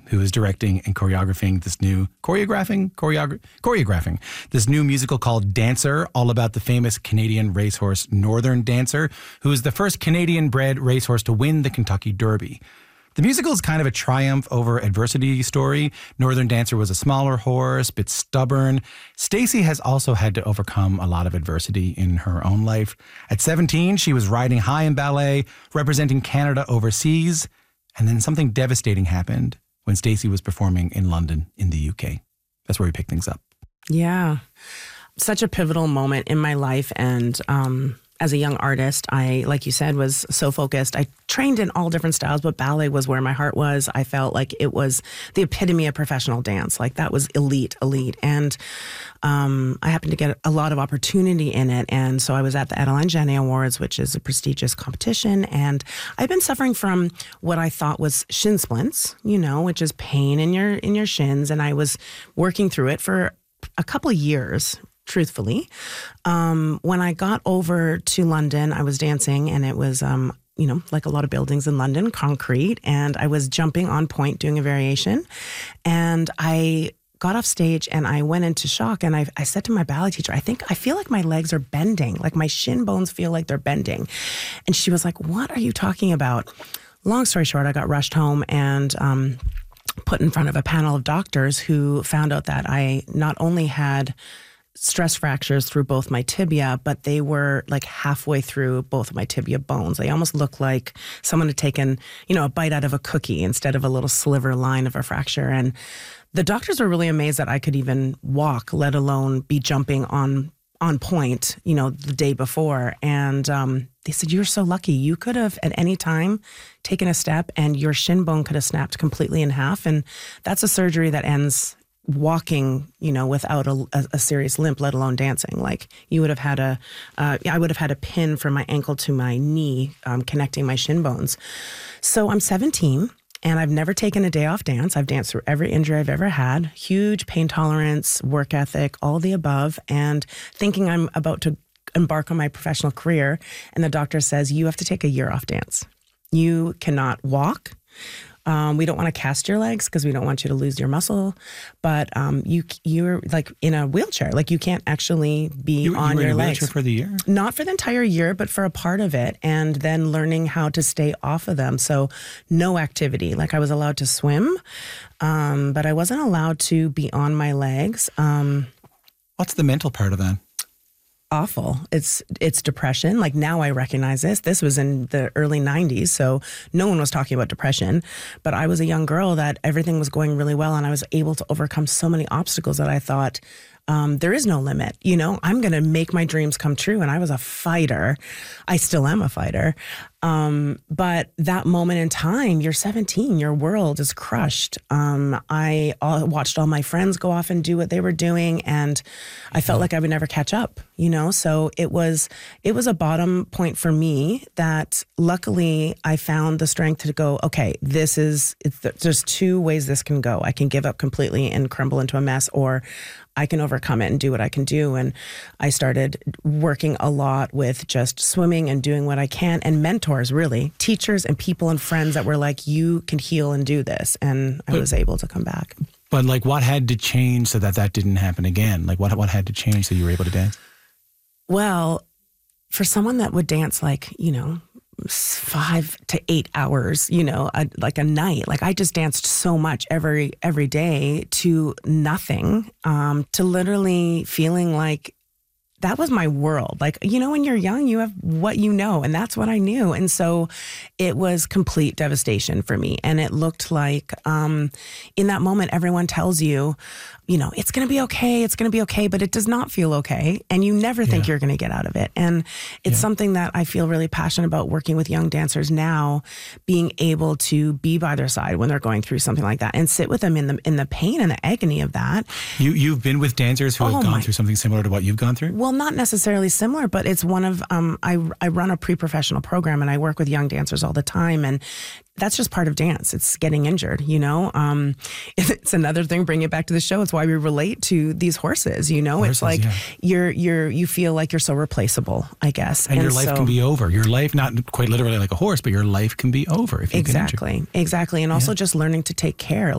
who is directing and choreographing this new musical called Dancer, all about the famous Canadian racehorse Northern Dancer, who is the first Canadian-bred racehorse to win the Kentucky Derby. The musical is kind of a triumph over adversity story. Northern Dancer was a smaller horse, a bit stubborn. Stacey has also had to overcome a lot of adversity in her own life. At 17, she was riding high in ballet, representing Canada overseas. And then something devastating happened when Stacey was performing in London in the UK. That's where we pick things up. Yeah. Such a pivotal moment in my life. And as a young artist, I, like you said, was so focused. I trained in all different styles, but ballet was where my heart was. I felt like it was the epitome of professional dance. Like that was elite. And I happened to get a lot of opportunity in it. And so I was at the Adeline Janet Awards, which is a prestigious competition. And I've been suffering from what I thought was shin splints, which is pain in your shins. And I was working through it for a couple of years, truthfully. When I got over to London, I was dancing, and it was, like a lot of buildings in London, concrete, and I was jumping on point doing a variation, and I got off stage and I went into shock, and I said to my ballet teacher, I feel like my legs are bending, like my shin bones feel like they're bending. And she was like, what are you talking about? Long story short, I got rushed home and put in front of a panel of doctors who found out that I not only had stress fractures through both my tibia, but they were like halfway through both of my tibia bones. They almost looked like someone had taken, a bite out of a cookie instead of a little sliver line of a fracture. And the doctors were really amazed that I could even walk, let alone be jumping on point, the day before. And they said, you're so lucky. You could have at any time taken a step and your shin bone could have snapped completely in half. And that's a surgery that ends walking, without a serious limp, let alone dancing. Like you would have had I would have had a pin from my ankle to my knee, connecting my shin bones. So I'm 17 and I've never taken a day off dance. I've danced through every injury I've ever had, huge pain tolerance, work ethic, all the above, and thinking I'm about to embark on my professional career. And the doctor says, you have to take a year off dance. You cannot walk. We don't want to cast your legs because we don't want you to lose your muscle, but you're like in a wheelchair. Like you can't actually be on your legs. You were in a wheelchair for the year? Not for the entire year, but for a part of it, and then learning how to stay off of them. So no activity. Like I was allowed to swim, but I wasn't allowed to be on my legs. What's the mental part of that? Awful. It's depression. Like now I recognize this. This was in the early 90s, so no one was talking about depression. But I was a young girl that everything was going really well, and I was able to overcome so many obstacles that I thought, there is no limit. I'm going to make my dreams come true. And I was a fighter. I still am a fighter. But that moment in time, you're 17, your world is crushed. I watched all my friends go off and do what they were doing, and I felt like I would never catch up, So it was a bottom point for me that luckily I found the strength to go, okay, there's two ways this can go. I can give up completely and crumble into a mess, or I can overcome it and do what I can do. And I started working a lot with just swimming and doing what I can, and mentors, really, teachers and people and friends that were like, you can heal and do this. And I was able to come back. But like, what had to change so that didn't happen again? Like what had to change so you were able to dance? Well, for someone that would dance like, 5 to 8 hours, like a night. Like I just danced so much every day to nothing, to literally feeling like that was my world. Like, when you're young, you have what you know, and that's what I knew. And so it was complete devastation for me. And it looked like in that moment, everyone tells you, it's going to be okay. It's going to be okay. But it does not feel okay. And you never think you're going to get out of it. And it's something that I feel really passionate about, working with young dancers now, being able to be by their side when they're going through something like that and sit with them in the pain and the agony of that. You've been with dancers who have gone through something similar to what you've gone through? Well, not necessarily similar, but it's one of, I run a pre-professional program and I work with young dancers all the time. And that's just part of dance. It's getting injured, It's another thing, bring it back to the show. It's why we relate to these horses, It's like you feel like you're so replaceable, I guess. And your life can be over. Your life, not quite literally like a horse, but your life can be over if you get injured. Exactly. And also just learning to take care.